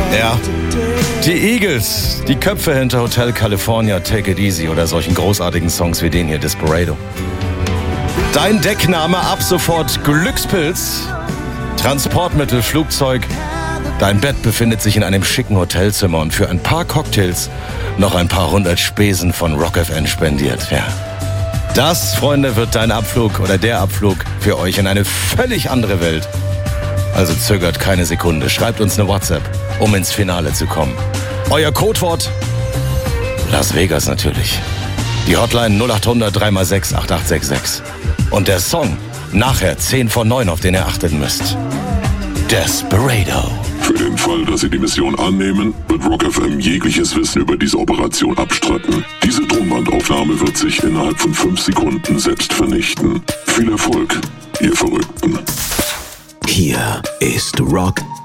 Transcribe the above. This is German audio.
Ja, die Eagles, die Köpfe hinter Hotel California, Take It Easy oder solchen großartigen Songs wie den hier, Desperado. Dein Deckname ab sofort Glückspilz, Transportmittel, Flugzeug. Dein Bett befindet sich in einem schicken Hotelzimmer und für ein paar Cocktails noch ein paar 100 Spesen von Rock FM spendiert. Ja. Das, Freunde, wird dein Abflug oder der Abflug für euch in eine völlig andere Welt. Also zögert keine Sekunde, schreibt uns eine WhatsApp, um ins Finale zu kommen. Euer Codewort? Las Vegas natürlich. Die Hotline 0800 3x6 8866. Und der Song nachher 10 vor 9, auf den ihr achten müsst. Desperado. Für den Fall, dass Sie die Mission annehmen, wird Rock FM jegliches Wissen über diese Operation abstreiten. Diese Tonbandaufnahme wird sich innerhalb von 5 Sekunden selbst vernichten. Viel Erfolg, ihr Verrückten. Hier ist Rock